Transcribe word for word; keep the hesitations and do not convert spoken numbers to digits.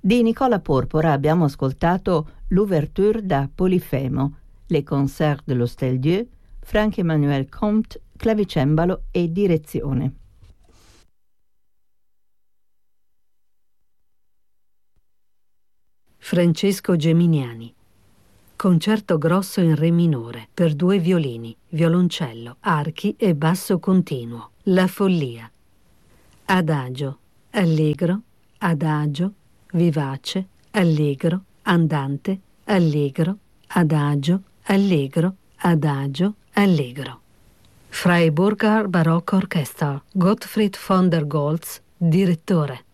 Di Nicola Porpora abbiamo ascoltato l'ouverture da Polifemo, Les Concerts de l'Hostel-Dieu, Franck-Emmanuel Comte, clavicembalo e direzione. Francesco Geminiani. Concerto grosso in re minore per due violini, violoncello, archi e basso continuo. La follia. Adagio, allegro, adagio, vivace, allegro, andante, allegro, adagio, allegro, adagio, allegro. Freiburger Baroque Orchestra. Gottfried von der Goltz, direttore.